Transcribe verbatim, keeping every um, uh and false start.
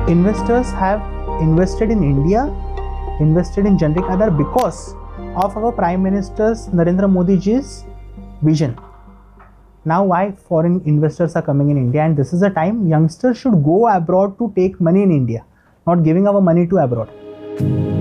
investors have invested in India, invested in generic Aadhaar because of our Prime Minister's Narendra Modi ji's vision. Now why foreign investors are coming in India, and this is a time youngsters should go abroad to take money in India, not giving our money to abroad.